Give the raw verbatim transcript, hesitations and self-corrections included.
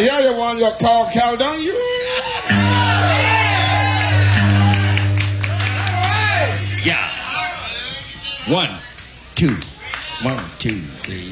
hear you one you call Caledonia. Yeah. One, two, one, two, three.